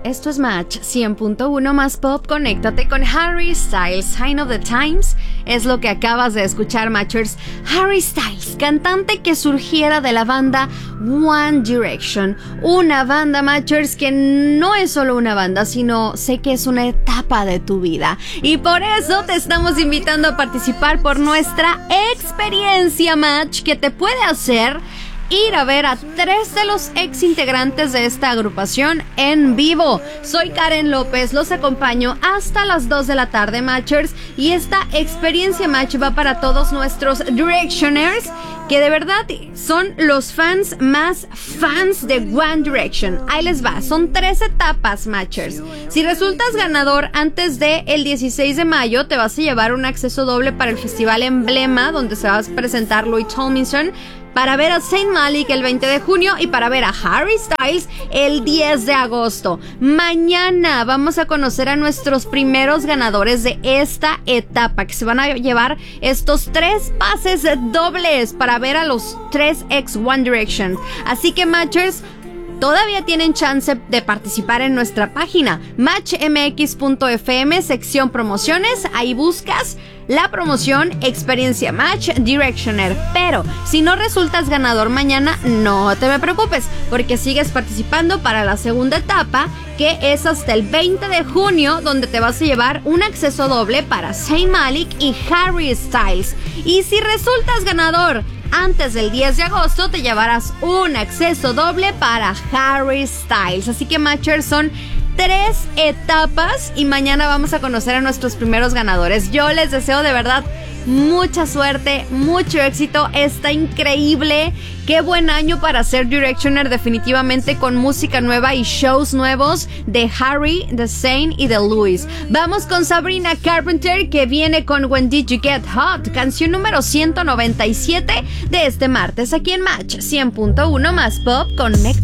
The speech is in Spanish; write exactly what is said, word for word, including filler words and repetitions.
Esto es Match cien punto uno más Pop. Conéctate con Harry Styles. Sign of the Times es lo que acabas de escuchar, Matchers. Harry Styles, cantante que surgiera de la banda One Direction. Una banda, Matchers, que no es solo una banda, sino sé que es una etapa de tu vida. Y por eso te estamos invitando a participar por nuestra experiencia Match, que te puede hacer ir a ver a tres de los ex integrantes de esta agrupación en vivo. Soy Karen López, los acompaño hasta las dos de la tarde, Matchers, y esta experiencia Match va para todos nuestros Directioners, que de verdad son los fans más fans de One Direction. Ahí les va, son tres etapas, Matchers. Si resultas ganador antes del dieciséis de mayo, te vas a llevar un acceso doble para el festival Emblema, donde se va a presentar Louis Tomlinson, para ver a Zayn Malik el veinte de junio y para ver a Harry Styles el diez de agosto. Mañana vamos a conocer a nuestros primeros ganadores de esta etapa, que se van a llevar estos tres pases dobles para ver a los tres ex One Direction. Así que, Matchers, todavía tienen chance de participar en nuestra página match m x punto f m, sección promociones. Ahí buscas la promoción Experiencia Match Directioner. Pero si no resultas ganador mañana, no te me preocupes, porque sigues participando para la segunda etapa, que es hasta el veinte de junio, donde te vas a llevar un acceso doble para Zayn Malik y Harry Styles. Y si resultas ganador antes del diez de agosto, te llevarás un acceso doble para Harry Styles. Así que, Matchers, son tres etapas y mañana vamos a conocer a nuestros primeros ganadores. Yo les deseo de verdad mucha suerte, mucho éxito. Está increíble. Qué buen año para ser Directioner, definitivamente, con música nueva y shows nuevos de Harry, de Zayn y de Louis. Vamos con Sabrina Carpenter, que viene con When Did You Get Hot, canción número ciento noventa y siete de este martes aquí en Match cien punto uno más Pop. Conecta.